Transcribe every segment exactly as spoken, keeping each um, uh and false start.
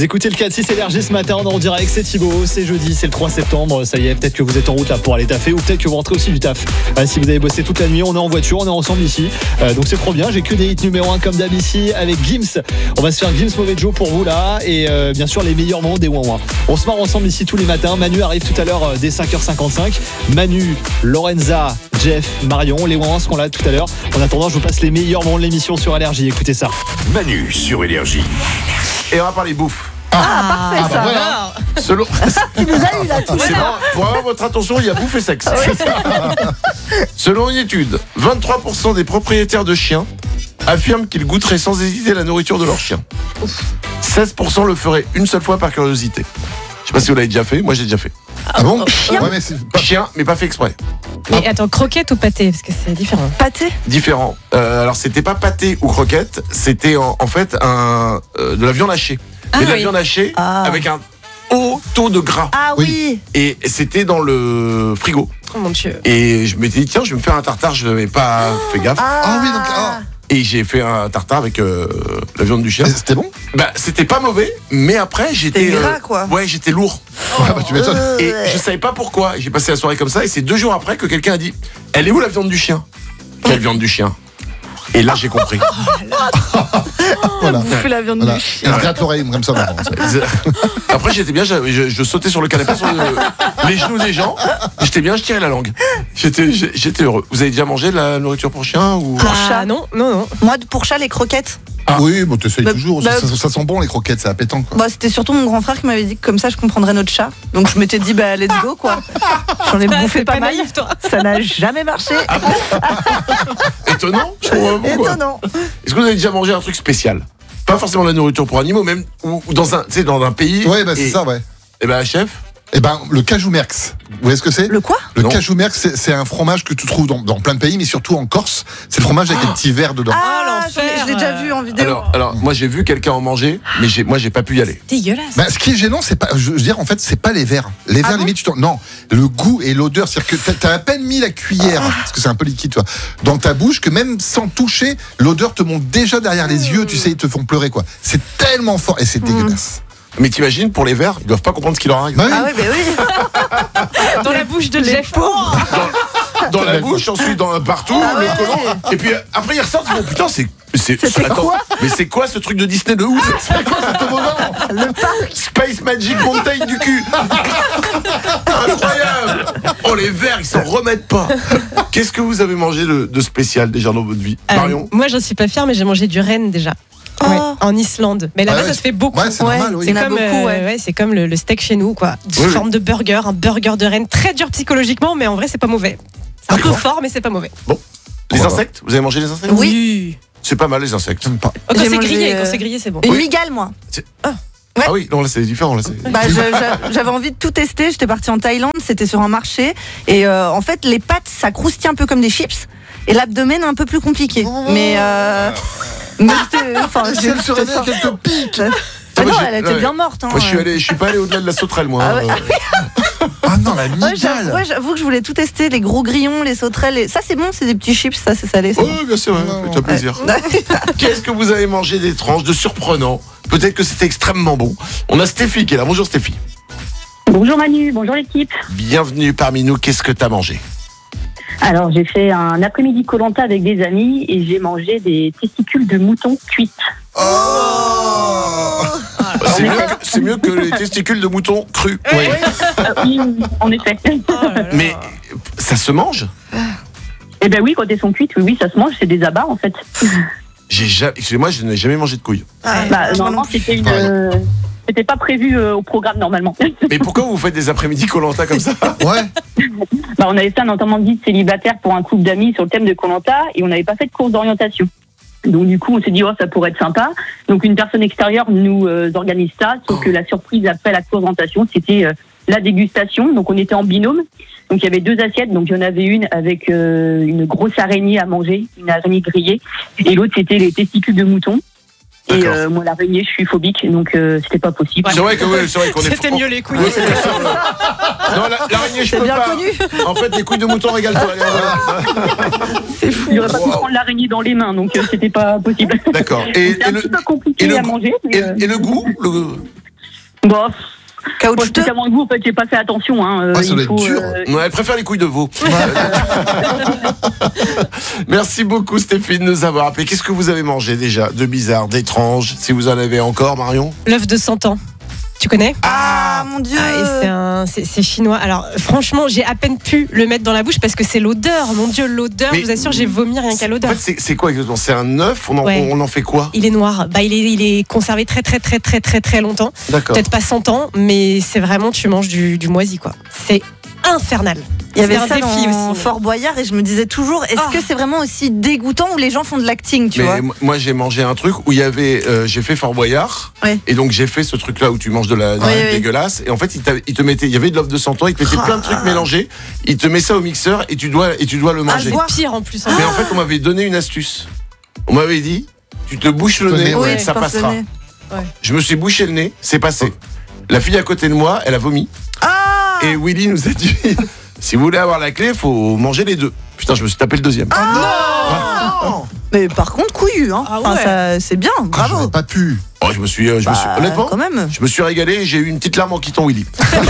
Vous écoutez le quatre six Énergie ce matin, on est en direct, c'est Thibaut, c'est jeudi, c'est le trois septembre, ça y est, peut-être que vous êtes en route là pour aller taffer ou peut-être que vous rentrez aussi du taf. Euh, si vous avez bossé toute la nuit, on est en voiture, on est ensemble ici, euh, donc c'est trop bien, j'ai que des hits numéro un comme d'hab ici avec Gims. On va se faire Gims Mauvais Joe pour vous là et euh, bien sûr les meilleurs moments des ouin ouin. On se marre ensemble ici tous les matins, Manu arrive tout à l'heure euh, dès cinq heures cinquante-cinq. Manu, Lorenza, Jeff, Marion, les ouin ouin seront là tout à l'heure. En attendant, je vous passe les meilleurs moments de l'émission sur Énergie, écoutez ça. Manu sur Énergie. Et on va parler bouffe. Ah, ah parfait, ah, ça. bah voilà. Selon... Tu nous as eu là tout C'est bon, pour avoir votre attention, il y a bouffe et sexe. Oui. Selon une étude, vingt-trois pour cent des propriétaires de chiens affirment qu'ils goûteraient sans hésiter la nourriture de leur chien. seize pour cent le feraient une seule fois par curiosité. Je sais pas si vous l'avez déjà fait, moi j'ai déjà fait. Ah bon? Chien. Ouais, mais c'est pas... Chien, mais pas fait exprès. Mais attends, croquette ou pâté? Parce que c'est différent. Pâté. Différent. Euh, alors c'était pas pâté ou croquette, c'était en, en fait un, euh, de la viande hachée. Ah, Mais de la oui. viande hachée Ah. avec un haut taux de gras. Ah oui. Et c'était dans le frigo. Oh mon dieu. Et je m'étais dit, tiens, je vais me faire un tartare, je n'avais pas fait gaffe. Ah oui, donc, ah. Et j'ai fait un tartare avec euh, la viande du chien. Mais c'était bon? Bah, c'était pas mauvais, mais après, j'étais. C'était gras, quoi. Ouais, j'étais lourd. Ouais, bah tu m'étonnes. Euh, Et je savais pas pourquoi. J'ai passé la soirée comme ça, et c'est deux jours après que quelqu'un a dit, elle est où la viande du chien? Quelle viande du chien? Et là, j'ai compris. Voilà. bouffer la viande Voilà. du chien. Il se gratte l'oreille comme ça maintenant. Après, j'étais bien, je, je, je sautais sur le canapé, sur le- les genoux des gens. J'étais bien, je tirais la langue. J'étais, j'étais heureux. Vous avez déjà mangé de la nourriture pour chien ou... Pour Ah chat. non, non, non. Moi, pour chat, les croquettes. Ah. Oui, bon, t'essayes Bah, toujours. bah, ça, ça, ça sent bon les croquettes, c'est appétant quoi. Bah, c'était surtout mon grand frère qui m'avait dit que comme ça, je comprendrais notre chat. Donc je m'étais dit, bah, let's go, quoi. J'en ai Bah, bouffé c'est pas, pas mal. naïf, toi. Ça n'a jamais marché. Étonnant, je trouve, vous, quoi. Étonnant. Est-ce que vous avez déjà mangé un truc spécial? Pas forcément de la nourriture pour animaux, même ou, ou dans un, tu sais, dans un pays. Ouais, bah c'est et- ça, ouais. Et ben, chef. Eh ben, le cajou merx. Vous voyez ce que c'est? Le quoi? Le Non. cajou merx, c'est, c'est un fromage que tu trouves dans, dans plein de pays, mais surtout en Corse. C'est le fromage avec des petits verres dedans. Ah, je l'ai- l'enfer. je l'ai déjà vu en vidéo. Alors, alors, moi j'ai vu quelqu'un en manger, mais j'ai, moi j'ai pas pu y aller. Dégueulasse. Bah, ce qui est gênant, c'est pas, je veux dire, en fait, c'est pas les verres. Les verres, bon limite, tu t'en, non, le goût et l'odeur, c'est-à-dire que t'as, t'as à peine mis la cuillère, parce que c'est un peu liquide, toi, dans ta bouche, que même sans toucher, l'odeur te monte déjà derrière les yeux, tu sais, ils te font pleurer, quoi. C'est tellement fort, et c'est dégueulasse. Mais t'imagines, pour les verres, ils doivent pas comprendre ce qu'il leur arrive. Bah oui. Ah oui, bah oui. Dans la bouche de Les Jeff. pauvres. Dans la bouche, ensuite dans partout, Ah le ouais. colon. Et puis euh, après ils ressortent, ils font putain, c'est. c'est C'était attends, quoi mais c'est quoi ce truc de Disney de ouf? C'est quoi ce toboggan? Le parc. Space Magic Mountain du cul. Incroyable. Oh les verres, ils s'en remettent pas. Qu'est-ce que vous avez mangé de, de spécial déjà dans votre vie, Euh, Marion? moi, j'en suis pas fière, mais j'ai mangé du renne déjà. Oh. Ouais, en Islande. Mais là-bas, Ah ouais, ça se fait beaucoup. Ouais, c'est Ouais, normal, oui. C'est Il y en a comme, beaucoup, euh, ouais. ouais, c'est comme le, le steak chez nous, quoi. Sous Oui, oui. forme de burger, un burger de renne très dur psychologiquement, mais en vrai, c'est pas mauvais. C'est un peu D'accord. fort, mais c'est pas mauvais. Les Pourquoi pas. insectes? Vous avez mangé les insectes? Oui. C'est pas mal les insectes. J'aime pas. Oh, quand J'ai c'est mangé, grillé, euh, quand c'est grillé, c'est bon. Une Oui. migale, moi. Ah oui, non là c'est différent là. C'est... Bah, je- je- j'avais envie de tout tester. J'étais partie en Thaïlande, c'était sur un marché. Et euh, en fait, les pattes, ça croustille un peu comme des chips. Et l'abdomen, un peu plus compliqué. Mais. Euh, mais c'était- enfin, Si j'ai- elle se réveille, c'était qu'elle te pique. fort. Ah moi, non, j'ai- elle était ouais. bien morte. Hein, Moi je suis euh. allé, je suis pas allé au-delà de la sauterelle moi. Ah ouais. hein. Ah non, la Ouais, migale. j'avoue, ouais, j'avoue que je voulais tout tester, les gros grillons, les sauterelles. Les... Ça, c'est bon, c'est des petits chips, ça, c'est salé. c'est Oui, bien sûr, ouais, Non. fais-toi plaisir. bon. Qu'est-ce que vous avez mangé d'étrange, de surprenant? Peut-être que c'était extrêmement bon. On a Stéphie qui est là. Bonjour Stéphie. Bonjour Manu, bonjour l'équipe. Bienvenue parmi nous. Qu'est-ce que t'as mangé? Alors j'ai fait un après-midi Koh-Lanta avec des amis et j'ai mangé des testicules de mouton cuites. Oh. Bah, c'est, mieux que, c'est mieux que les testicules de mouton crus. Oui. Euh, oui, en effet. Oh là là. Mais ça se mange? Eh ben oui, quand elles sont cuites, oui, oui, ça se mange, c'est des abats en fait. J'ai jamais, excusez-moi, je n'ai jamais mangé de couilles. Ah, Bah, moi normalement, non plus. c'était une, Pareil. euh, c'était pas prévu euh, au programme normalement. Mais pourquoi vous faites des après-midi Koh-Lanta comme ça? Ouais. Bah, on avait fait un enterrement de vie de célibataire pour un couple d'amis sur le thème de Koh-Lanta et on n'avait pas fait de course d'orientation. Donc du coup, on s'est dit, oh, ça pourrait être sympa. Donc une personne extérieure nous euh, organise ça, sauf que la surprise après la course d'orientation, c'était euh, la dégustation. Donc on était en binôme. Donc il y avait deux assiettes. Donc il y en avait une avec euh, une grosse araignée à manger, une araignée grillée, et l'autre c'était les testicules de mouton. Et D'accord. euh, moi l'araignée, je suis phobique, donc euh, c'était pas possible. C'est vrai que oui, c'est vrai qu'on est. C'était mieux les couilles. Oui, c'est bien sûr. Non, la- l'araignée, je C'est peux bien pas. connu. En fait, les couilles de mouton régale-toi. C'est fou. J'aurais pas pu Wow. prendre l'araignée dans les mains, donc euh, c'était pas possible. D'accord. Et, C'est et un le, petit peu compliqué et le à goût- manger. mais, et, euh, et le goût le... Bon, moi, Caoutchouteux. spécialement avec vous, en fait, j'ai pas fait attention. Hein. Euh, Ah, ça il doit être faut, dur. euh, Ouais, elle préfère les couilles de veau. Merci beaucoup Stéphanie de nous avoir appelé. Qu'est-ce que vous avez mangé déjà de bizarre, d'étrange, si vous en avez encore, Marion? L'œuf de cent ans. Tu connais? Ah mon dieu. Ah, et c'est, un, c'est, c'est chinois. Alors franchement, j'ai à peine pu le mettre dans la bouche parce que c'est l'odeur. Mon Dieu, l'odeur. Mais- Je vous assure, j'ai vomi rien qu'à En l'odeur. fait, c'est, c'est quoi exactement? C'est un œuf, on en, Ouais. on en fait quoi? Il est noir. Bah, il est, il est conservé très très très très très très longtemps. D'accord. Peut-être pas cent ans, mais c'est vraiment tu manges du, du moisi quoi. C'est infernal. Il y avait C'est un ça défi dans aussi. Fort Boyard et je me disais toujours, est-ce Ah. que c'est vraiment aussi dégoûtant où les gens font de l'acting, tu Mais vois? m- moi j'ai mangé un truc où il y avait, euh, j'ai fait Fort Boyard, Ouais. et donc j'ai fait ce truc là où tu manges de la, de la Oui, viande oui. dégueulasse, et en fait il, t'a- il te mettait, il y avait de l'œuf de cent ans, il te mettait Ah. plein de trucs mélangés, il te met ça au mixeur et tu dois, et tu dois le Ah, manger. je vois. Pire en plus. hein. Mais en fait on m'avait donné une astuce. On m'avait dit, tu te bouches le Le nez, nez, Oui, ça tu portes le passera. nez. Je me suis bouché le nez, c'est passé. La fille à côté de moi, elle a vomi. Ah Et Willy nous a dit, si vous voulez avoir la clé, faut manger les deux. Putain, je me suis tapé le deuxième. non. Mais par contre, couillu, hein. Ah Enfin, ouais. ça, c'est bien, Ah, bravo. j'aurais pas pu. Oh, je me suis, euh, je me suis, Bah, honnêtement, quand même. je me suis régalé et j'ai eu une petite larme en quittant Willy.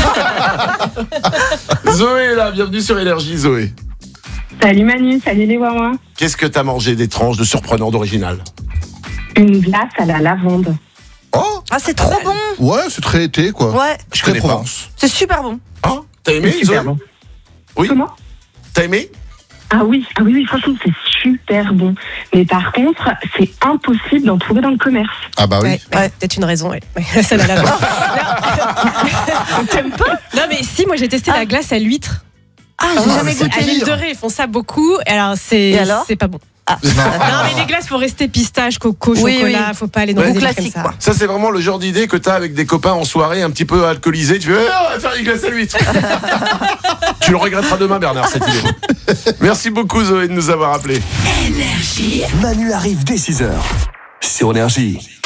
Zoé est là, bienvenue sur Énergie, Zoé. Salut Manu, salut les Wawa. Qu'est-ce que t'as mangé d'étrange, de surprenant, d'original? Une glace à la lavande. Oh, Ah, c'est trop bon. ouais, c'est très été, quoi. Ouais, Je Très connais pas. Provence. c'est super bon. Hein? T'as aimé, Zoé? Super bon. Oui. Comment? T'as aimé? Ah oui, ah oui, oui, franchement, c'est super bon. Mais par contre, c'est impossible d'en trouver dans le commerce. Ah bah oui. Ouais, ouais, peut-être une raison. Ouais. Ouais, ça n'a la T'aimes pas? Non mais si, moi j'ai testé Ah. la glace à l'huître. Ah, j'ai Ah, jamais mais c'est goûté. À l'huile pire. de riz, ils font ça beaucoup. Et alors c'est, Et alors c'est pas bon. Ah. Non. Non mais les glaces, faut rester pistache, coco, Oui, chocolat. oui. Faut pas aller dans Ouais. les Ou délires classique, comme ça. quoi. Ça, c'est vraiment le genre d'idée que t'as avec des copains en soirée un petit peu alcoolisés. Tu fais, eh, on va faire une glace à l'huître. Tu le regretteras demain, Bernard, cette idée. Merci beaucoup, Zoé, de nous avoir appelés. Manu arrive dès six heures sur Énergie.